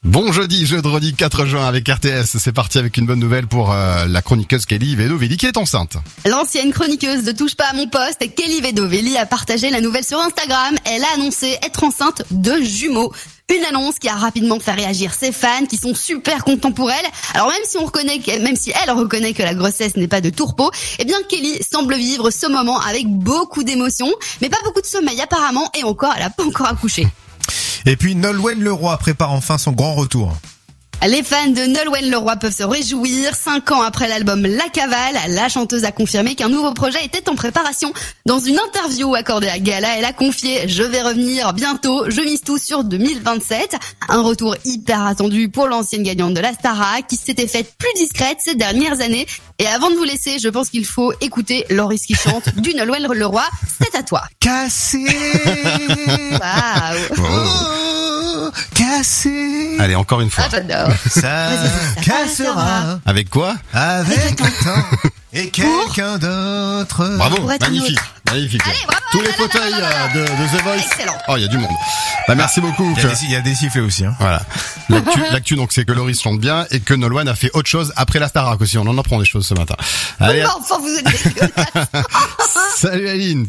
Bon jeudi 4 juin avec RTS. C'est parti avec une bonne nouvelle pour la chroniqueuse Kelly Vedovelli qui est enceinte. L'ancienne chroniqueuse de Touche pas à mon poste, Kelly Vedovelli, a partagé la nouvelle sur Instagram. Elle a annoncé être enceinte de jumeaux. Une annonce qui a rapidement fait réagir ses fans qui sont super contents pour elle. Alors même si elle reconnaît que la grossesse n'est pas de tourpeau, eh bien Kelly semble vivre ce moment avec beaucoup d'émotions, mais pas beaucoup de sommeil apparemment, et encore elle a pas encore accouché. Et puis Nolwenn Leroy prépare enfin son grand retour. Les fans de Nolwenn Leroy peuvent se réjouir. 5 ans après l'album La Cavale, la chanteuse a confirmé qu'un nouveau projet était en préparation. Dans une interview accordée à Gala, elle a confié « Je vais revenir bientôt, je mise tout sur 2027 ». Un retour hyper attendu pour l'ancienne gagnante de la Starac qui s'était faite plus discrète ces dernières années. Et avant de vous laisser, je pense qu'il faut écouter Loris qui chante du Nolwenn Leroy. C'est à toi. Cassé. Waouh. Oh, cassé. Allez, encore une fois. Ah, j'adore. Ça cassera. Avec quoi? Avec le temps et quelqu'un d'autre. Bravo, Pour être magnifique. neutre. Magnifique. Allez, bravo, Tous les fauteuils de The Voice. Excellent. Oh, il y a du monde. Bah, merci beaucoup. Il y a des sifflets aussi. Hein. Voilà. L'actu, donc, c'est que Loris chante bien et que Nolwenn a fait autre chose après la Starac aussi. On en apprend des choses ce matin. Allez. Enfin, vous êtes dégueulasse. Salut Aline.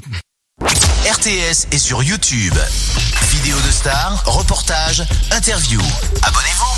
RTS est sur YouTube. Vidéos de stars, reportages, interviews. Abonnez-vous.